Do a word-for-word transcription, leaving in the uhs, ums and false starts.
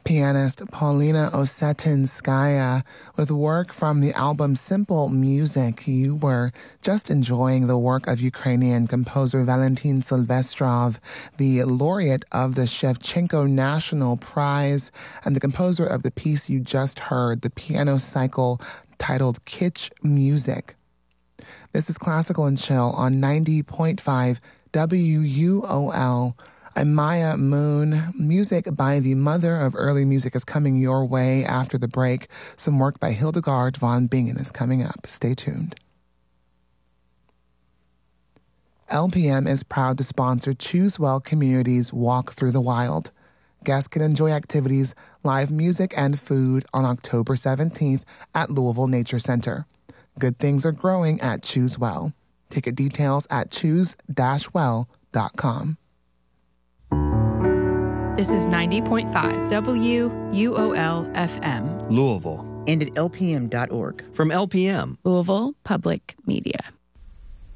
Pianist Paulina Osetinskaya with work from the album Simple Music. You were just enjoying the work of Ukrainian composer Valentin Silvestrov, the laureate of the Shevchenko National Prize and the composer of the piece you just heard, the piano cycle titled Kitsch Music. This is Classical and Chill on ninety point five W U O L. I'm Maya Moon. Music by the mother of early music is coming your way after the break. Some work by Hildegard von Bingen is coming up. Stay tuned. L P M is proud to sponsor Choose Well Community's Walk Through the Wild. Guests can enjoy activities, live music, and food on October seventeenth at Louisville Nature Center. Good things are growing at Choose Well. Ticket details at choose dash well dot com. This is ninety point five W U O L F M. Louisville. And at L P M dot org. From L P M. Louisville Public Media.